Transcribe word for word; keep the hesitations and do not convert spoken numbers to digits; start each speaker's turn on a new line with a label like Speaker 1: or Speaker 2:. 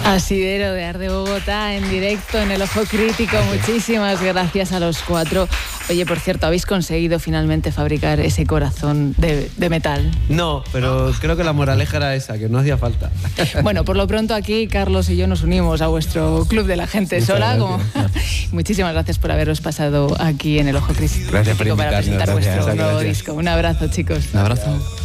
Speaker 1: Asidero de Arde Bogotá en directo en El Ojo Crítico. Muchísimas gracias a los cuatro. Oye, por cierto, ¿habéis conseguido finalmente fabricar ese corazón de, de metal?
Speaker 2: No, pero creo que la moraleja era esa, que no hacía falta.
Speaker 1: Bueno, por lo pronto aquí Carlos y yo nos unimos a vuestro club de la gente
Speaker 2: Muchas
Speaker 1: sola. Como...
Speaker 2: gracias.
Speaker 1: Muchísimas gracias por haberos pasado aquí en El Ojo Crítico
Speaker 3: Gracias por
Speaker 1: para
Speaker 3: invitarnos,
Speaker 1: presentar
Speaker 3: gracias,
Speaker 1: vuestro
Speaker 3: gracias.
Speaker 1: nuevo disco. Un abrazo, chicos.
Speaker 3: Un abrazo.